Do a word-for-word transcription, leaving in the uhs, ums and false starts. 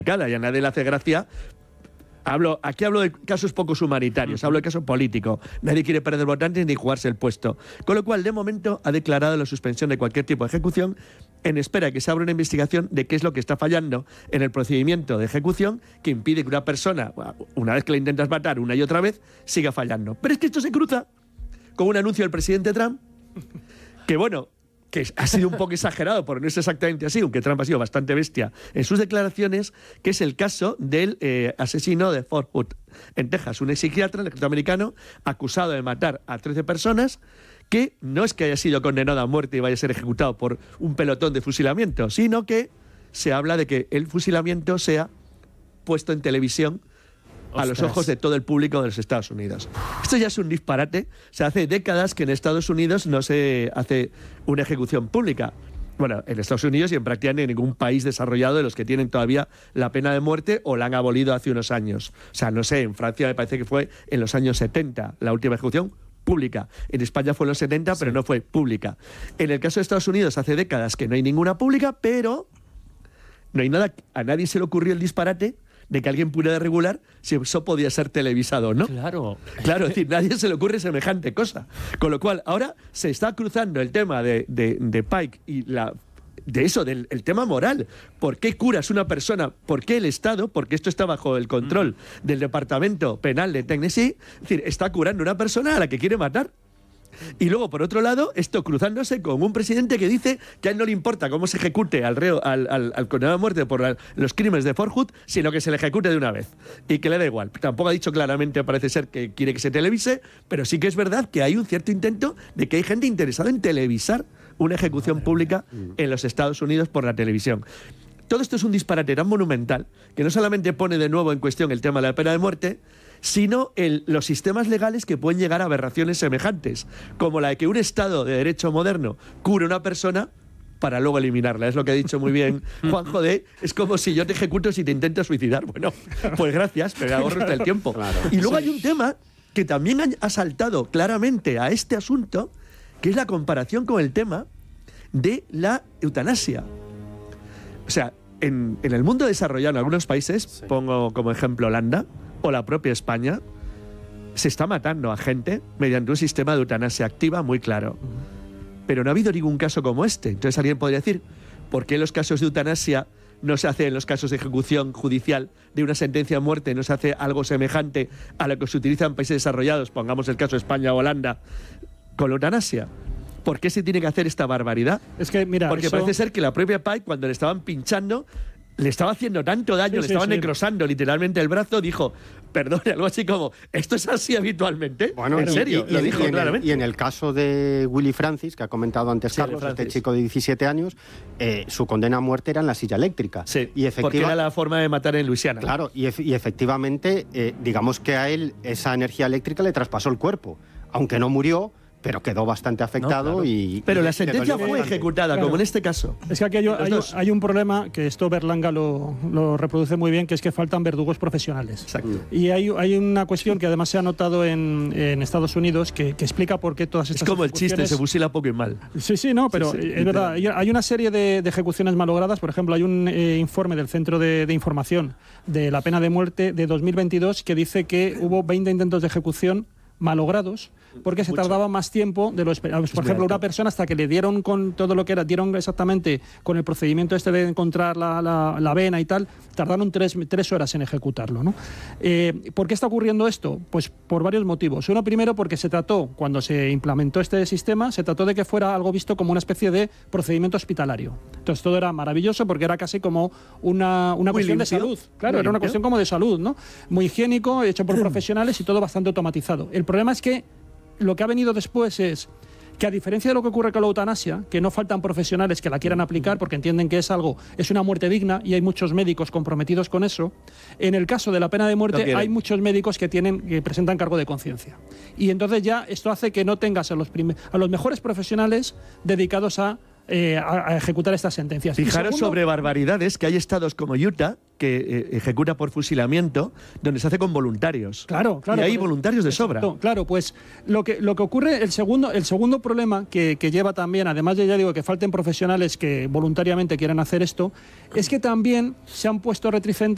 y a nadie le hace gracia. Hablo, aquí hablo de casos pocos humanitarios, hablo de casos políticos. Nadie quiere perder votantes ni jugarse el puesto. Con lo cual, de momento, ha declarado la suspensión de cualquier tipo de ejecución en espera de que se abra una investigación de qué es lo que está fallando en el procedimiento de ejecución que impide que una persona, una vez que la intentas matar una y otra vez, siga fallando. Pero es que esto se cruza con un anuncio del presidente Trump que, bueno, que ha sido un poco exagerado, porque no es exactamente así, aunque Trump ha sido bastante bestia en sus declaraciones, que es el caso del eh, asesino de Fort Hood, en Texas, un ex psiquiatra norteamericano acusado de matar a trece personas, que no es que haya sido condenado a muerte y vaya a ser ejecutado por un pelotón de fusilamiento, sino que se habla de que el fusilamiento sea puesto en televisión a los ojos de todo el público de los Estados Unidos. Esto ya es un disparate. O sea, hace décadas que en Estados Unidos no se hace una ejecución pública. Bueno, en Estados Unidos y en prácticamente ningún país desarrollado de los que tienen todavía la pena de muerte o la han abolido hace unos años. O sea, no sé, en Francia me parece que fue en los años setenta la última ejecución pública. En España fue en los setenta, sí, pero no fue pública. En el caso de Estados Unidos hace décadas que no hay ninguna pública, pero no hay nada, a nadie se le ocurrió el disparate de que alguien pudiera regular si eso podía ser televisado, ¿no? Claro. Claro, es decir, nadie se le ocurre semejante cosa. Con lo cual, ahora se está cruzando el tema de, de, de Pike y la... de eso, del el tema moral. ¿Por qué curas una persona? ¿Por qué el Estado? Porque esto está bajo el control mm. del Departamento Penal de Tennessee. Es decir, está curando una persona a la que quiere matar. Y luego, por otro lado, esto cruzándose con un presidente que dice que a él no le importa cómo se ejecute al reo, al, al, al condenado a muerte por la, los crímenes de Fort Hood, sino que se le ejecute de una vez. Y que le da igual. Tampoco ha dicho claramente, parece ser, que quiere que se televise, pero sí que es verdad que hay un cierto intento de que hay gente interesada en televisar una ejecución pública en los Estados Unidos por la televisión. Todo esto es un disparate tan monumental que no solamente pone de nuevo en cuestión el tema de la pena de muerte, sino el, los sistemas legales que pueden llegar a aberraciones semejantes, como la de que un Estado de derecho moderno cure a una persona para luego eliminarla. Es lo que ha dicho muy bien Juanjo de, es como si yo te ejecuto si te intentas suicidar. Bueno, pues gracias, pero ahorro el tiempo. Claro. Y luego sí. hay un tema que también ha saltado claramente a este asunto, que es la comparación con el tema de la eutanasia. O sea, en, en el mundo desarrollado, en algunos países, sí. pongo como ejemplo Holanda, o la propia España, se está matando a gente mediante un sistema de eutanasia activa muy claro. Pero no ha habido ningún caso como este. Entonces alguien podría decir, ¿por qué los casos de eutanasia no se hace en los casos de ejecución judicial de una sentencia de muerte, no se hace algo semejante a lo que se utiliza en países desarrollados, pongamos el caso de España o Holanda, con la eutanasia? ¿Por qué se tiene que hacer esta barbaridad? Es que, mira, Porque eso... parece ser que la propia Pike, cuando le estaban pinchando, le estaba haciendo tanto daño, sí, le estaban sí, sí. necrosando literalmente el brazo, dijo, perdón, algo así como, ¿esto es así habitualmente? Bueno, en y, serio, y, lo y, dijo y claramente. El, y en el caso de Willy Francis, que ha comentado antes sí, Carlos, este chico de diecisiete años, eh, su condena a muerte era en la silla eléctrica. Sí, y efectiva... porque era la forma de matar en Luisiana. Claro, y, ef y efectivamente, eh, digamos que a él esa energía eléctrica le traspasó el cuerpo, aunque no murió, pero quedó bastante afectado. No, claro. y Pero y la sentencia fue bastante. ejecutada, claro. como en este caso. Es que aquí hay, hay, hay un problema, que esto Berlanga lo, lo reproduce muy bien, que es que faltan verdugos profesionales. Exacto. Y hay, hay una cuestión que además se ha notado en, en Estados Unidos, que, que explica por qué todas estas Es como el ejecuciones... chiste, se fusila poco y mal. Sí, sí, no, pero sí, sí, es verdad. Hay una serie de, de ejecuciones malogradas. Por ejemplo, hay un eh, informe del Centro de, de Información de la Pena de Muerte de dos mil veintidós que dice que hubo veinte intentos de ejecución malogrados porque se Mucho. tardaba más tiempo de lo esperado. Por ejemplo, una persona, hasta que le dieron con todo lo que era, dieron exactamente con el procedimiento este de encontrar la, la, la vena y tal, tardaron tres, tres horas en ejecutarlo, ¿no? Eh, ¿Por qué está ocurriendo esto? Pues por varios motivos. Uno, primero, porque se trató, cuando se implementó este sistema, se trató de que fuera algo visto como una especie de procedimiento hospitalario. Entonces todo era maravilloso porque era casi como una, una cuestión limpio. de salud. Claro, Muy era una limpio. cuestión como de salud, ¿no? Muy higiénico, hecho por profesionales y todo bastante automatizado. El problema es que lo que ha venido después es que, a diferencia de lo que ocurre con la eutanasia, que no faltan profesionales que la quieran aplicar porque entienden que es algo, es una muerte digna, y hay muchos médicos comprometidos con eso, en el caso de la pena de muerte no hay muchos médicos que tienen que presentan cargo de conciencia. Y entonces ya esto hace que no tengas a los, a los mejores profesionales dedicados a Eh, a, a ejecutar estas sentencias. Fijaros segundo, sobre barbaridades, que hay estados como Utah que eh, ejecuta por fusilamiento, donde se hace con voluntarios. Claro, claro. Y hay voluntarios de exacto, sobra. Claro, pues lo que, lo que ocurre, el segundo, el segundo problema que, que lleva también, además de, ya digo, que falten profesionales que voluntariamente quieran hacer esto, es que también se han puesto reticentes